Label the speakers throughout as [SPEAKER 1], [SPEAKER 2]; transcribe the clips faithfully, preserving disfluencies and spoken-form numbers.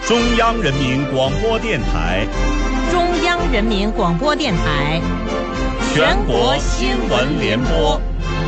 [SPEAKER 1] 中央人民广播电台，
[SPEAKER 2] 中央人民广播电台，
[SPEAKER 1] 全国新闻联播。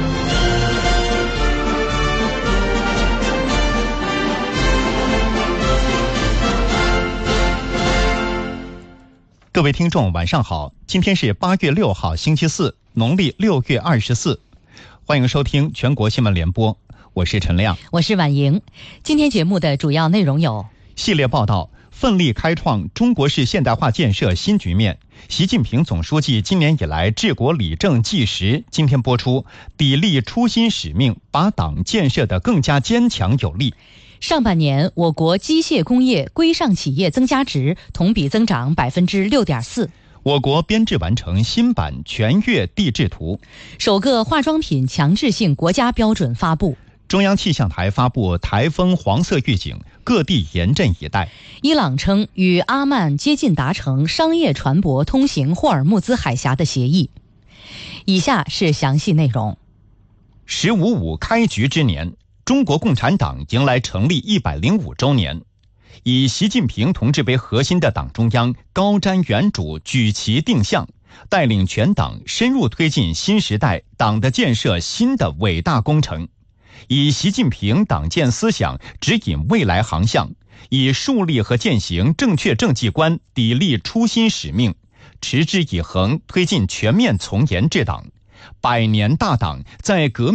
[SPEAKER 3] 各位听众晚上好，今天是八月六号星期四，农历六月二十四，欢迎收听全国新闻联播，我是陈亮，
[SPEAKER 2] 我是婉莹。今天节目的主要内容有：
[SPEAKER 3] 系列报道，奋力开创中国式现代化建设新局面，习近平总书记今年以来治国理政纪实。今天播出，砥砺初心使命，把党建设得更加坚强有力。
[SPEAKER 2] 上半年，我国机械工业规上企业增加值同比增长百分之六点四。
[SPEAKER 3] 我国编制完成新版全粤地质图。
[SPEAKER 2] 首个化妆品强制性国家标准发布。
[SPEAKER 3] 中央气象台发布台风黄色预警，各地严阵以待。
[SPEAKER 2] 伊朗称与阿曼接近达成商业船舶通行霍尔木兹海峡的协议。以下是详细内容。
[SPEAKER 3] 十五五开局之年，中国共产党迎来成立一百零五周年。以习近平同志为核心的党中央高瞻远瞩，举旗定向，带领全党深入推进新时代党的建设新的伟大工程。以习近平党建思想指引未来航向，以树立和践行正确政绩观砥砺初心使命，持之以恒推进全面从严治党。百年大党在革命